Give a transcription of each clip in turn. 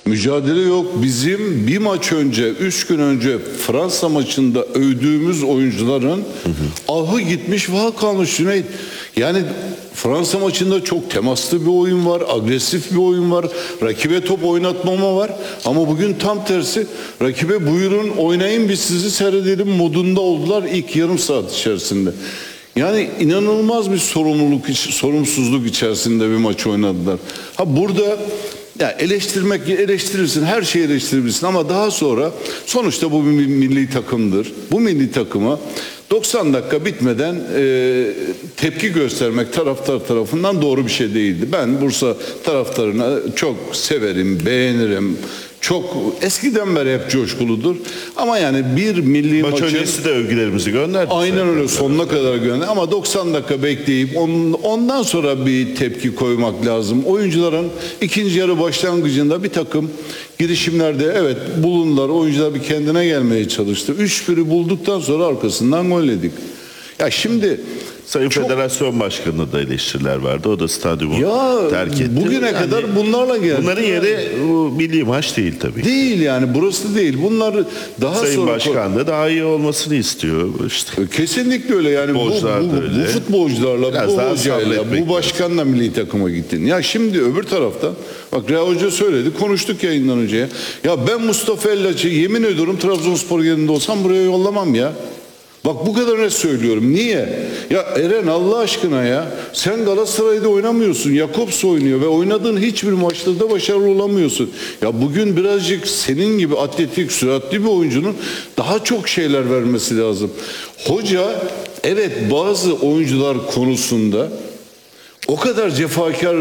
Mücadele yok. Bizim bir maç önce, 3 gün önce Fransa maçında övdüğümüz oyuncuların ahı gitmiş, vah kalmış Cüneyt. Yani Fransa maçında çok temaslı bir oyun var, agresif bir oyun var, rakibe top oynatmama var. Ama bugün tam tersi, rakibe buyurun oynayın biz sizi seyredelim modunda oldular ilk yarım saat içerisinde. Yani inanılmaz bir sorumsuzluk içerisinde bir maç oynadılar. Ha burada ya eleştirirsin, her şeyi eleştirebilirsin ama daha sonra sonuçta bu bir milli takımdır. Bu milli takıma 90 dakika bitmeden tepki göstermek taraftar tarafından doğru bir şey değildi. Ben Bursa taraftarını çok severim, beğenirim. Çok eskiden beri hep coşkuludur. Ama yani bir milli maç maçın... öncesi de övgülerimizi gönderdik. Aynen öyle, sonuna kadar gönderdik. Ama 90 dakika bekleyip ondan sonra bir tepki koymak lazım. Oyuncuların ikinci yarı başlangıcında bir takım girişimlerde evet bulundular. Oyuncular bir kendine gelmeye çalıştı. 3-1'i bulduktan sonra arkasından gol yedik. Ya şimdi... Sayın Federasyon Başkanı'na da eleştiriler vardı. O da stadyumu terk etti. Bugüne kadar bunlarla geldi. Bunların yeri milli maç değil tabii. Değil yani, burası değil. Bunlar daha Sayın sonra... Başkan da daha iyi olmasını istiyor. İşte. Kesinlikle öyle yani. Bu futbolcularla, biraz bu hocayla, bu başkanla milli takıma gittin. Ya şimdi öbür taraftan bak Reha Hoca söyledi, konuştuk yayından önce. Ya ben Mustafa Ellaç'ı yemin ediyorum Trabzonspor yerinde olsam buraya yollamam ya. Bak bu kadar net söylüyorum. Niye? Ya Eren Allah aşkına ya. Sen Galatasaray'da oynamıyorsun. Jakobs oynuyor ve oynadığın hiçbir maçta da başarılı olamıyorsun. Ya bugün birazcık senin gibi atletik, süratli bir oyuncunun daha çok şeyler vermesi lazım. Hoca evet bazı oyuncular konusunda o kadar cefakar,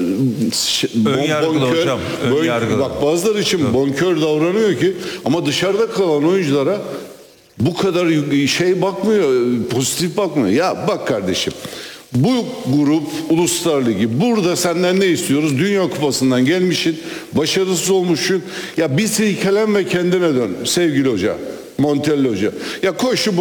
bonkör, hocam, bak bazıları için bonkör davranıyor ki ama dışarıda kalan oyunculara bu kadar bakmıyor, pozitif bakmıyor. Ya bak kardeşim, bu grup Uluslar Ligi. Burada senden ne istiyoruz? Dünya Kupası'ndan gelmişsin, başarısız olmuşsun. Ya bir silkelen ve kendine dön sevgili hoca. Montelli Hoca. Ya koy şu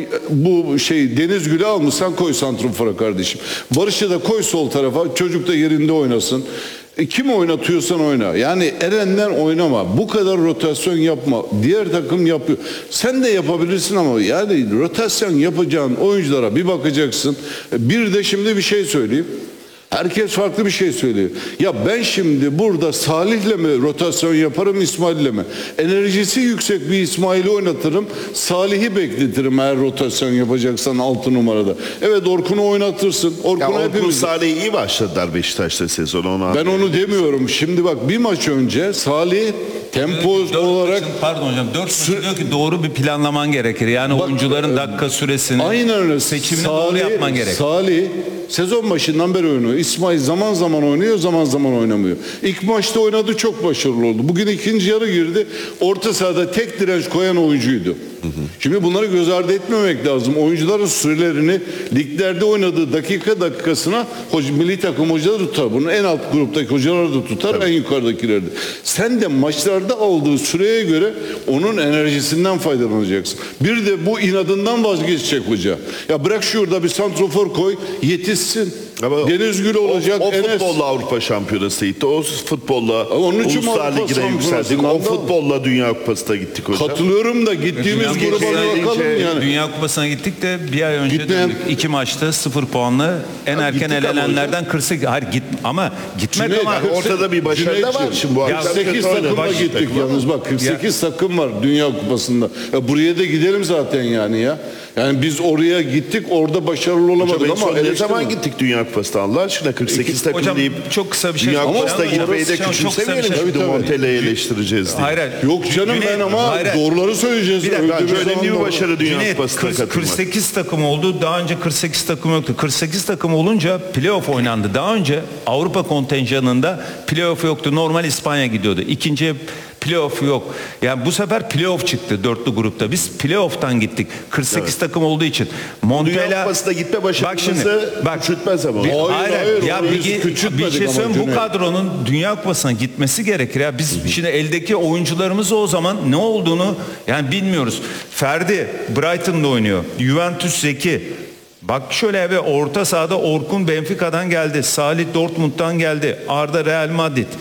bu Deniz Gül'ü almışsan koy santrofora kardeşim. Barış'ı da koy sol tarafa. Çocuk da yerinde oynasın. Kim oynatıyorsan oyna. Yani Eren'den oynama. Bu kadar rotasyon yapma. Diğer takım yapıyor. Sen de yapabilirsin ama yani rotasyon yapacağın oyunculara bir bakacaksın. Bir de şimdi bir şey söyleyeyim. Herkes farklı bir şey söylüyor. Ya ben şimdi burada Salih'le mi rotasyon yaparım, İsmail'le mi? Enerjisi yüksek bir İsmail'i oynatırım. Salih'i bekletirim eğer rotasyon yapacaksan 6 numarada. Evet Orkun'u oynatırsın. Orkun Salih iyi başladılar Beşiktaş'ta sezonu. Ben onu demiyorum. Şimdi bak bir maç önce Salih tempo olarak... Pardon hocam 4 maçı diyor ki doğru bir planlaman gerekir. Yani bak, oyuncuların dakika süresini, aynen öyle. Seçimini doğru yapman gerek. Salih sezon başından beri oynuyor. İsmail zaman zaman oynuyor, zaman zaman oynamıyor. İlk maçta oynadı, çok başarılı oldu. Bugün ikinci yarı girdi. Orta sahada tek direnç koyan oyuncuydu. Şimdi bunları göz ardı etmemek lazım. Oyuncuların sürelerini liglerde oynadığı dakikasına milli takım hocaları tutar. Bunun en alt gruptaki hocalar da tutar, tabii. En yukarıdakiler de. Sen de maçlarda aldığı süreye göre onun enerjisinden faydalanacaksın. Bir de bu inadından vazgeçecek hoca. Ya bırak şurada bir santrofor koy, yetişsin. Ama Deniz Gül olacak. O futbolla Avrupa Şampiyonası gitti. O futbolla Uluslar Ligi'ne yükseldik. O futbolla Dünya Kupası'na gittik hocam. Katılıyorum da gittiğimiz gruba bakalım yani. Dünya Kupası'na gittik de bir ay önce döndük. 2 maçta 0 puanlı en erken elenenlerden 48. Hayır ama gitmek Cüneyt, ama ortada bir başarı da var. Şimdi bu 48 takımla gittik yalnız bak 48 takım var Dünya Kupası'nda. Ya buraya da gidelim zaten yani ya. Yani biz oraya gittik, orada başarılı olamadık ama ne zaman gittik Dünya Kupası'na Allah aşkına 48 takım hocam, deyip çok kısa bir şey. Dünya Kupası'na gitmeyi de küçümsemeyelim. Şimdi Montella'yı eleştireceğiz diye. Hayır. Yok canım ben ama doğruları söyleyeceğiz. Bir dakika önemli bir başarı Dünya Kupası'na katılmak. 48 takım oldu. Daha önce 48 takım yoktu. 48 takım olunca playoff oynandı. Daha önce Avrupa kontenjanında playoff yoktu. Normal İspanya gidiyordu. İkinci playoff yok. Yani bu sefer playoff çıktı dörtlü grupta. Biz playoff'tan gittik. 48 takım olduğu için. Dünya Kupası'na gitme başarımızı küçültmez ama. Hayır. Ya bir şey söyleyeyim, bu kadronun Dünya Kupası'na gitmesi gerekir ya. Biz şimdi eldeki oyuncularımız o zaman ne olduğunu yani bilmiyoruz. Ferdi Brighton'da oynuyor. Juventus Zeki. Bak şöyle ve orta sahada Orkun Benfica'dan geldi. Salih Dortmund'dan geldi. Arda Real Madrid.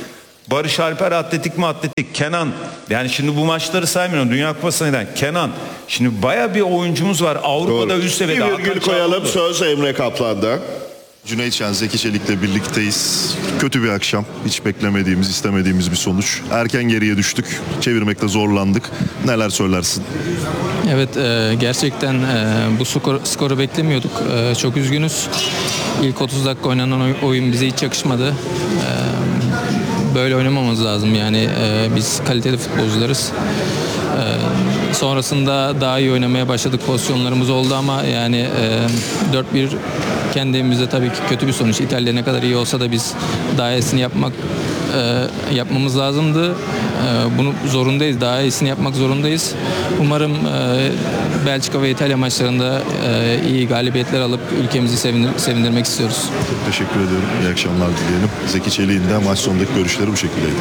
Barış Alper atletik mi atletik? Kenan. Yani şimdi bu maçları saymıyorum. Dünya Kupası'na giden Kenan. Şimdi baya bir oyuncumuz var. Avrupa'da üst seviyede. Bir virgül Hakan koyalım. Çalhanoğlu. Söz Emre Kaplan'da. Cüneyt Şen, Zeki Çelik'le birlikteyiz. Kötü bir akşam. Hiç beklemediğimiz, istemediğimiz bir sonuç. Erken geriye düştük. Çevirmekte zorlandık. Neler söylersin? Evet, gerçekten bu skoru beklemiyorduk. Çok üzgünüz. İlk 30 dakika oynanan oyun bize hiç yakışmadı. Böyle oynamamız lazım yani. Biz kaliteli futbolcularız. Sonrasında daha iyi oynamaya başladık. Pozisyonlarımız oldu ama yani 4-1 kendi evimizde tabii ki kötü bir sonuç. İtalya ne kadar iyi olsa da biz daha iyisini yapmamız lazımdı. Bunu zorundayız. Daha iyisini yapmak zorundayız. Umarım Belçika ve İtalya maçlarında iyi galibiyetler alıp ülkemizi sevindirmek istiyoruz. Çok teşekkür ediyorum. İyi akşamlar dileyelim. Zeki Çelik'in de maç sonundaki görüşleri bu şekildeydi.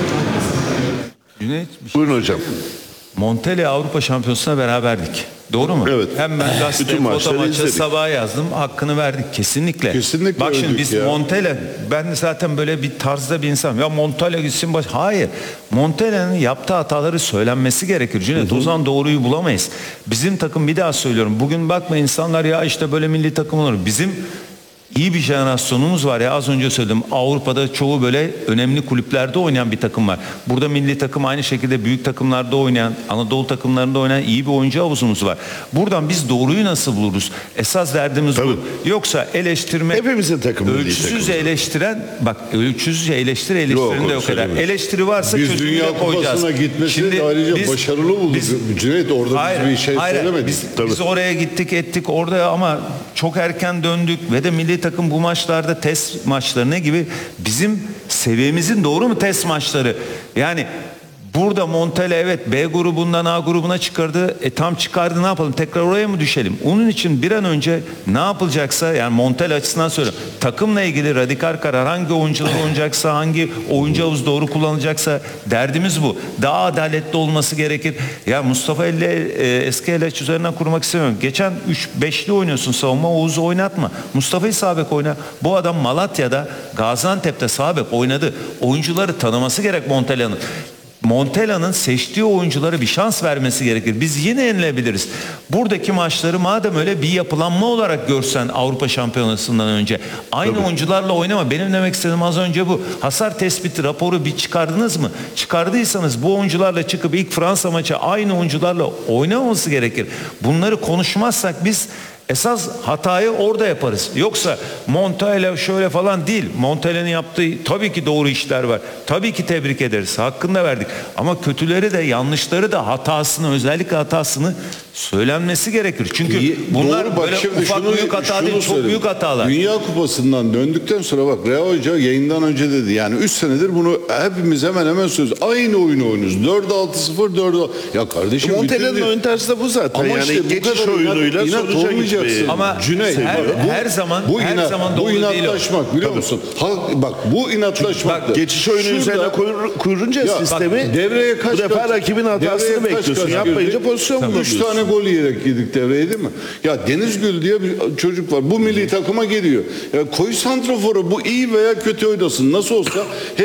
Cüneyt, Buyurun hocam. Montella Avrupa Şampiyonası'na beraberdik. Doğru mu? Evet. Hem ben gazeteye Bütün maçları foto maçı izledik. sabah yazdım. Hakkını verdik kesinlikle. Kesinlikle Bak şimdi övdük biz ya. Montella, ben zaten böyle bir tarzda bir insanım. Ya Montella gitsin baş. Hayır. Montella'nın yaptığı hataları söylenmesi gerekir. Cüneyt, o zaman doğruyu bulamayız. Bizim takım, bir daha söylüyorum. Bugün bakma insanlar ya işte böyle milli takım olur. Bizim İyi bir jenerasyonumuz var ya, az önce söyledim. Avrupa'da çoğu böyle önemli kulüplerde oynayan bir takım var. Burada milli takım aynı şekilde büyük takımlarda oynayan, Anadolu takımlarında oynayan iyi bir oyuncu havuzumuz var. Buradan biz doğruyu nasıl buluruz? Esas derdimiz bu. Yoksa eleştirmek, Hepimizin takımı milli ölçüsüzce takım. eleştiren, bak ölçüsüzce eleştirinde yok eder. söylemez. Eleştiri varsa Biz çözümü Dünya de koyacağız. Kupası'na gitmesini de ayrıca başarılı bulduk. Cüneyt orada biz bir şey söylemedik. Biz oraya gittik ettik orada ama çok erken döndük ve de milli takım bu maçlarda test maçları ne gibi bizim seviyemizin doğru mu test maçları? Yani burada Montella evet B grubundan A grubuna çıkardı. Tam çıkardı, ne yapalım? Tekrar oraya mı düşelim? Onun için bir an önce ne yapılacaksa, yani Montella açısından söylüyorum. Takımla ilgili radikal karar, hangi oyuncular oynayacaksa, hangi oyuncu havuzu doğru kullanılacaksa derdimiz bu. Daha adaletli olması gerekir. Ya Mustafa eski Elleç üzerinden kurmak istemiyorum. Geçen 3-5'li oynuyorsun savunma, Oğuz'u oynatma. Mustafa'yı sağ bek oyna. Bu adam Malatya'da, Gaziantep'te sağ bek oynadı. Oyuncuları tanıması gerek Montella'nın. Montella'nın seçtiği oyunculara bir şans vermesi gerekir. Biz yine yenilebiliriz. Buradaki maçları madem öyle bir yapılanma olarak görsen Avrupa Şampiyonası'ndan önce. Aynı oyuncularla oynama. Benim demek istediğim az önce bu. Hasar tespiti raporu bir çıkardınız mı? Çıkardıysanız bu oyuncularla çıkıp ilk Fransa maçı aynı oyuncularla oynamaması gerekir. Bunları konuşmazsak biz esas hatayı orada yaparız. Yoksa Montella şöyle falan değil. Montella'nın yaptığı tabii ki doğru işler var. Tabii ki tebrik ederiz. Hakkını da verdik. Ama kötüleri de, yanlışları da, hatasını, özellikle hatasını söylenmesi gerekir. Çünkü bunlar Doğru, bak böyle şimdi ufak büyük hata değil, çok söyleyeyim. büyük hatalar. Dünya Kupası'ndan döndükten sonra bak Rea Hoca yayından önce dedi. Yani 3 senedir bunu hepimiz hemen hemen söylüyoruz. Aynı oyunu oynuyoruz. 4-6-0, 4-6. Ya kardeşim Montella'nın bitirdi. oyun tarzı da bu zaten. Ama yani işte bu geçiş kadar oyunuyla inat sonuca olmayacaksın. gitmeyi. Ama Cüneyt, her zaman bu her inat, zaman bu doğru değil o. inatlaşmak biliyor musun? Bak bu inatlaşmak. Bak, Geçiş oyunu Şurada- üzerine kurunca Ya, sistemi devreye kaç bu defa rakibin hatasını bekliyorsun. Yapmayınca pozisyon 3 bulamıyorsun. tane gol yiyerek yedik devreye değil mi? Ya Denizgül diye bir çocuk var. Bu milli takıma geliyor. Ya koy santraforu, bu iyi veya kötü oynasın. Nasıl olsa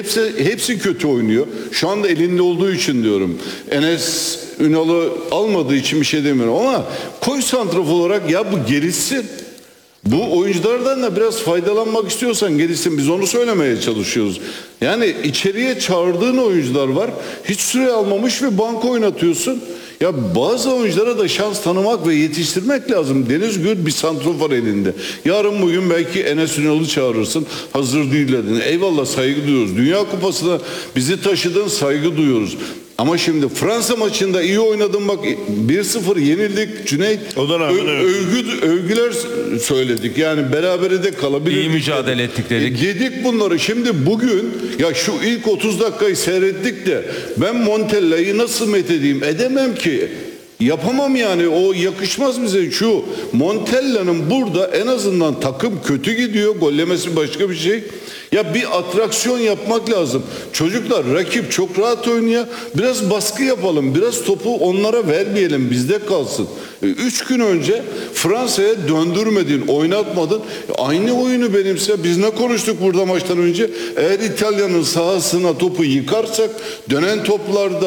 hepsi kötü oynuyor. Şu anda elinde olduğu için diyorum. Enes Ünal'ı almadığı için bir şey demiyorum ama koy santrafor olarak ya bu gelişsin. Bu oyunculardan da biraz faydalanmak istiyorsan gelişsin. Biz onu söylemeye çalışıyoruz. Yani içeriye çağırdığın oyuncular var. Hiç süre almamış ve banka oynatıyorsun. Ya bazı oyunculara da şans tanımak ve yetiştirmek lazım. Denizgül bir santrofor elinde. Yarın bugün belki Enes Ünal'ı çağırırsın. Hazır değil dedin. Eyvallah, saygı duyuyoruz. Dünya Kupası'na bizi taşıdın, saygı duyuyoruz. Ama şimdi Fransa maçında iyi oynadın bak, 1-0 yenildik Cüneyt. O da rağmen Övgüler söyledik. Yani berabere de kalabilirdik. İyi mücadele ettik dedik. Dedik bunları. Şimdi bugün ya şu ilk 30 dakikayı seyrettik de ben Montella'yı nasıl methedeyim? Edemem ki. Yapamam yani, o yakışmaz bize. Şu Montella'nın burada en azından takım kötü gidiyor, gollemesi başka bir şey. Ya bir atraksiyon yapmak lazım. Çocuklar, rakip çok rahat oynuyor. Biraz baskı yapalım. Biraz topu onlara vermeyelim. Bizde kalsın. 3 gün önce Fransa'ya döndürmedin, oynatmadın. Aynı oyunu benimse. Biz ne konuştuk burada maçtan önce? Eğer İtalya'nın sahasına topu yıkarsak dönen toplarda